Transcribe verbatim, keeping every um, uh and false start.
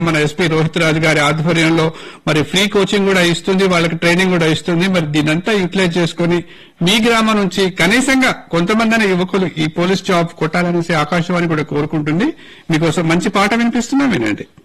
మన ఎస్పీ రోహిత్ రాజు గారి ఆధ్వర్యంలో మరి ఫ్రీ కోచింగ్ కూడా ఇస్తుంది, వాళ్ళకి ట్రైనింగ్ కూడా ఇస్తుంది. మరి దీనంతా యూటిలైజ్ చేసుకుని మీ గ్రామం నుంచి కనీసంగా కొంతమంది యువకులు ఈ పోలీస్ జాబ్ కొట్టాలనేసి ఆకాశవాణి కూడా కోరుకుంటుంది. మీకోసం మంచి పాట వినిపిస్తున్నా వినండి.